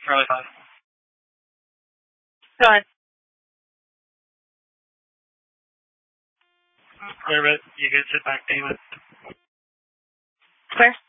Charlie 5. Go ahead. Clear it. You can sit back, Damon. Where?